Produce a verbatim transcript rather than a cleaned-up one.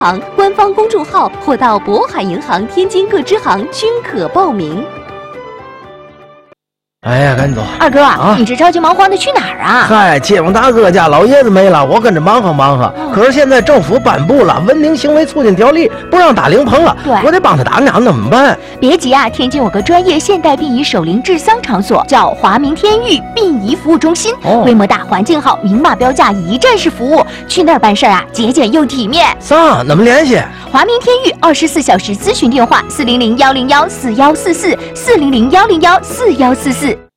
行官方公众号或到渤海银行天津各支行均可报名。 哎呀，赶紧走！ 二哥啊， 你这着急忙慌的去哪儿啊？ 嗨，街坊大哥家老爷子没了，我跟着忙活忙活。 嗯、 可是现在政府颁布了文明行为促进条例，不让打灵棚了， 对， 我得帮他打鸟，怎么办？ 别急啊，天津有个专业现代殡仪守灵治丧场所，叫华明天域殡仪服务中心， 哦、 规模大，环境好，明码标价，一站式服务。去那儿办事啊，节俭又体面。 啥？怎么联系？ 华明天域二十四小时咨询电话：四零零幺零幺四幺四四，四零零幺零幺四幺四四。